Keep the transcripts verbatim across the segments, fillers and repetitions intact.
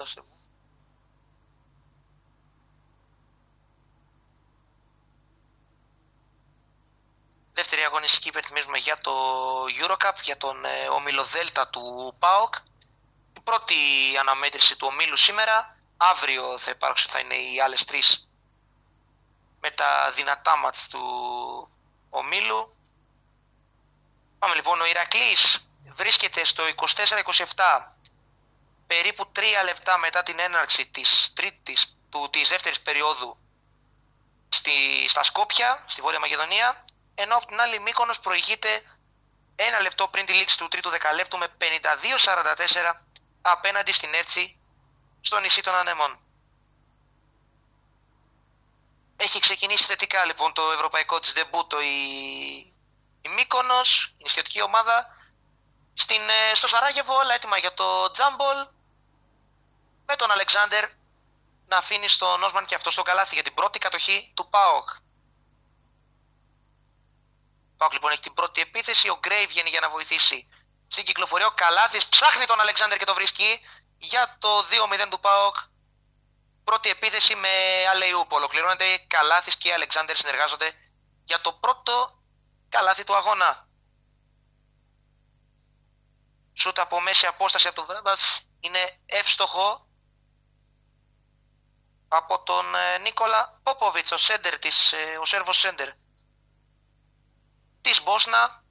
Δώσε μου. Δεύτερη αγωνιστική υπενθυμίζουμε για το Eurocup, για τον ε, όμιλο Δέλτα του ΠΑΟΚ. Η πρώτη αναμέτρηση του ομίλου σήμερα. Αύριο θα υπάρξουν, θα είναι οι άλλες τρεις με τα δυνατά μάτς του ομίλου. Πάμε λοιπόν, ο Ηρακλής βρίσκεται στο είκοσι τέσσερα είκοσι επτά, περίπου τρία λεπτά μετά την έναρξη της, τρίτης, του, της δεύτερης περίοδου στη, στα Σκόπια, στη Βόρεια Μακεδονία, ενώ από την άλλη Μύκονος προηγείται ένα λεπτό πριν τη λήξη του τρίτου δεκαλέπτου με πενήντα δύο σαράντα τέσσερα απέναντι στην Έρτσι στο νησί των Ανεμών. Έχει ξεκινήσει θετικά λοιπόν το ευρωπαϊκό της ντεμπούτο η, η Μύκονος, η νησιωτική ομάδα, στην, στο Σαράγεβο, όλα έτοιμα για το τζάμπολ, με τον Αλεξάνδερ να αφήνει στον Όσμαν και αυτό στο καλάθι για την πρώτη κατοχή του ΠΑΟΚ. Ο ΠΑΟΚ λοιπόν έχει την πρώτη επίθεση, ο Γκρέι βγαίνει για να βοηθήσει στην κυκλοφορία, ο Καλάθης ψάχνει τον Αλεξάνδερ και το βρίσκει για το δύο μηδέν του ΠΑΟΚ. Πρώτη επίθεση με αλεϊούπ, ολοκληρώνεται, Καλάθης και Αλεξάνδερ συνεργάζονται για το πρώτο καλάθι του αγώνα. Σούτ από μέση απόσταση από τον Βράμπας είναι εύστοχο από τον Νίκολα Πόποβιτς, ο σέντερ της, ο Σέρβος σέντερ της Μπόσνα.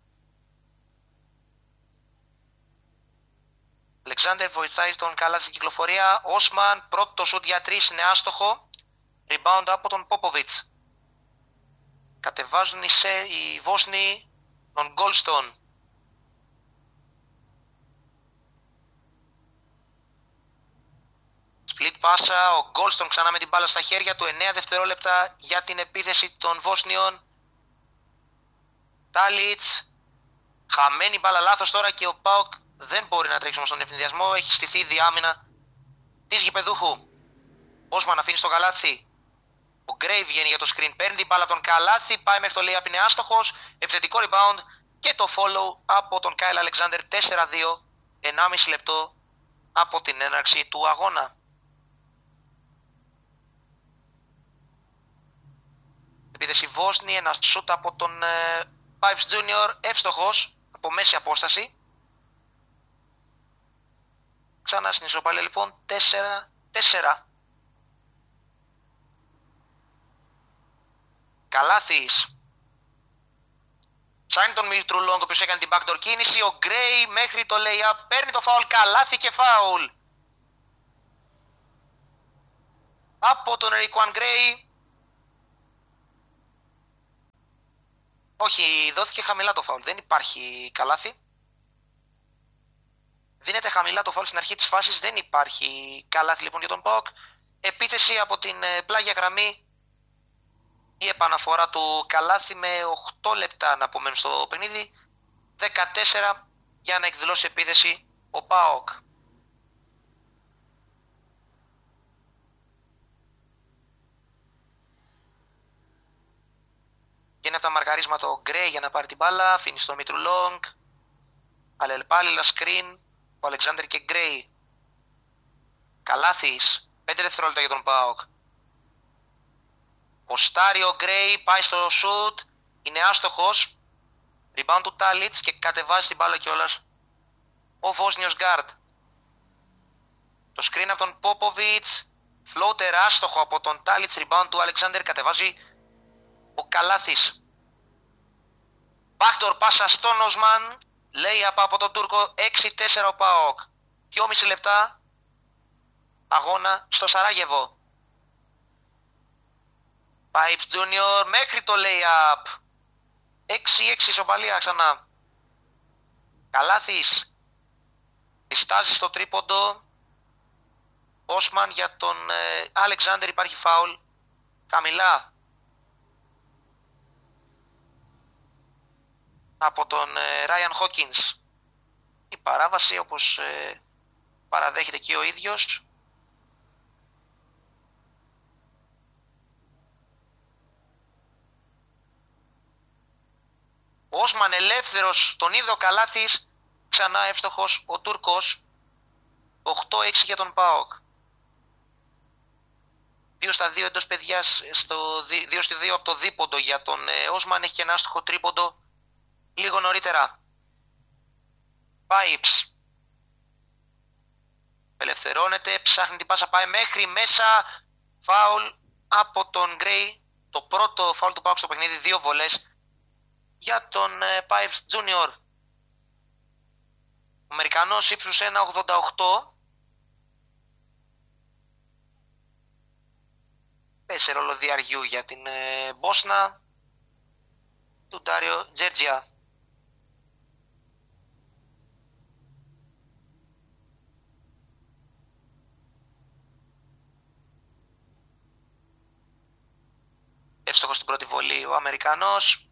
Αλεξάνδερ βοηθάει τον Καλάθη στην κυκλοφορία. Όσμαν, πρώτο σούτ για τρεις, είναι άστοχο. Rebound από τον Πόποβιτς. Κατεβάζουν οι, σε, οι Βόσνοι τον Γκόλστον. Split πάσα, ο Γκόλστον ξανά με την μπάλα στα χέρια του, εννέα δευτερόλεπτα για την επίθεση των Βόσνιων. Τάλιτς, χαμένη μπάλα, λάθος τώρα και ο ΠΑΟΚ δεν μπορεί να τρέξει όμως στον ευνηδιασμό, έχει στηθεί η διάμυνα της γηπεδούχου. Όσμαν αφήνει στο καλάθι, ο Γκρέι βγαίνει για το screen, παίρνει την μπάλα τον Καλάθι, πάει μέχρι το layup, είναι άστοχος, επιθετικό rebound και το follow από τον Κάιλ Αλεξάνδερ, τέσσερα δύο, ενάμιση λεπτό από την έναρξη του αγώνα. Επίθεση Βόσνη, ένα σούτ από τον ε, Pipes Τζούνιορ, εύστοχος από μέση απόσταση. Ξανά στην ισοπαλία λοιπόν, τέσσερα τέσσερα. Καλάθης. Ψάχνει τον Μητρουλόγκ, ο οποίος έκανε την backdoor κίνηση. Ο Γκρέι μέχρι το lay-up, παίρνει το φάουλ, Καλάθη και φάουλ από τον Ρικουάν Γκρέι. Όχι, δόθηκε χαμηλά το φάουλ, δεν υπάρχει Καλάθη. Δίνεται χαμηλά το φάουλ στην αρχή της φάσης, δεν υπάρχει Καλάθη λοιπόν για τον ΠΑΟΚ. Επίθεση από την πλάγια γραμμή, η επαναφορά του Καλάθη με οκτώ λεπτά να απομένουν στο παιχνίδι, δεκατέσσερα για να εκδηλώσει επίθεση ο ΠΑΟΚ. Γίνει από τα μαρκαρίσματα ο Γκρέι για να πάρει την μπάλα, αφήνει στο Μητρουλόγκ, αλληλεπάλληλα screen, ο Αλεξάνδερ και Γκρέι. Καλάθης, πέντε δευτερόλεπτα για τον ΠΑΟΚ. Ο Στάριο Γκρέι πάει στο shoot, είναι άστοχος. Rebound του Τάλιτς και κατεβάζει την μπάλα κιόλας ο Βόσνιος γκάρντ. Το screen από τον Πόποβιτς, floater άστοχο από τον Τάλιτς, rebound του Αλεξάνδερ, κατεβάζει ο Καλάθης. Backdoor πάσα στον Οσμάν, λέει από τον Τούρκο, έξι τέσσερα ο ΠΑΟΚ. δυόμιση λεπτά αγώνα στο Σαράγεβο. Pipes Τζούνιορ μέχρι το lay-up. έξι έξι ισοπαλία ξανά. Καλάθης διστάζει στο τρίποντο. Όσμαν για τον Αλεξάνδερ, ε, υπάρχει φάουλ χαμηλά από τον Ράιαν Χόκινς. Η παράβαση, όπως ε, παραδέχεται και ο ίδιος, Όσμαν ελεύθερος, τον είδε ο Καλάθης, ξανά εύστοχος ο Τούρκος. οκτώ έξι για τον ΠΑΟΚ. δύο στα δύο εντός παιδιάς, στο δύο στα δύο από το δίποντο για τον Όσμαν, έχει και ένα άστοχο τρίποντο λίγο νωρίτερα. Pipes. Ελευθερώνεται, ψάχνει την πάσα, πάει μέχρι μέσα. Φάουλ από τον Γκρέι. Το πρώτο φάουλ του Πάουκ στο παιχνίδι, δύο βολές για τον Pipes Junior. Ο Αμερικανός ύψους ένα ογδόντα οκτώ. Πέσε ρόλο διαργιού για την Μπόσνα του Ντάριο Τζέρτζια. Εύστοχος στην πρώτη βολή ο Αμερικανός.